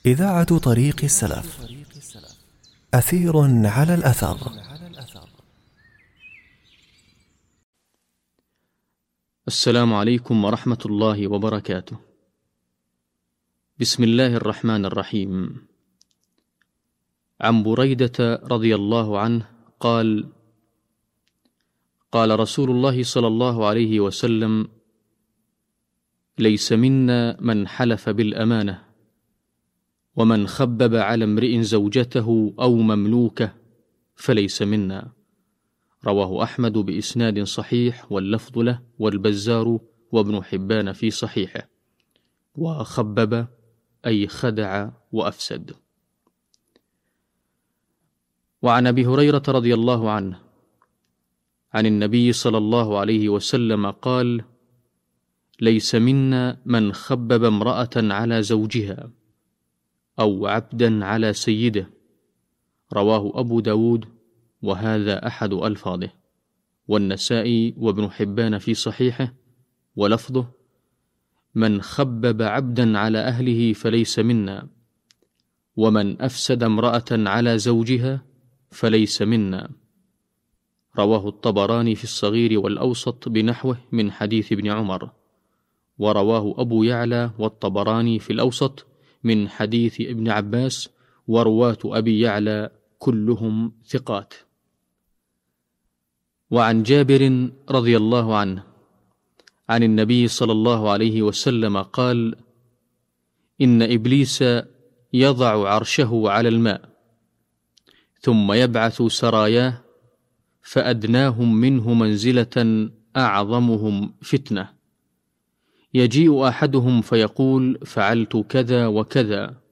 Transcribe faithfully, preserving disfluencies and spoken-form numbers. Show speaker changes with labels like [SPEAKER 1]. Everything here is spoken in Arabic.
[SPEAKER 1] إذاعة طريق السلف. أثير على الأثر.
[SPEAKER 2] السلام عليكم ورحمة الله وبركاته. بسم الله الرحمن الرحيم. عن بريدة رضي الله عنه قال: قال رسول الله صلى الله عليه وسلم: ليس منا من حلف بالأمانة، ومن خبب على امرئ زوجته أو مملوكه فليس منا. رواه أحمد بإسناد صحيح، واللفظ له، والبزار وابن حبان في صحيحه. وخبب أي خدع وأفسد. وعن أبي هريرة رضي الله عنه عن النبي صلى الله عليه وسلم قال: ليس منا من خبب امرأة على زوجها أو عبدا على سيده. رواه أبو داود، وهذا أحد ألفاظه، والنسائي وابن حبان في صحيحه، ولفظه: من خبب عبدا على أهله فليس منا، ومن أفسد امرأة على زوجها فليس منا. رواه الطبراني في الصغير والأوسط بنحوه من حديث ابن عمر، ورواه أبو يعلى والطبراني في الأوسط من حديث ابن عباس، ورواة أبي يعلى كلهم ثقات. وعن جابر رضي الله عنه عن النبي صلى الله عليه وسلم قال: إن إبليس يضع عرشه على الماء، ثم يبعث سراياه، فأدناهم منه منزلة أعظمهم فتنة. يجيء أحدهم فيقول: فعلت كذا وكذا،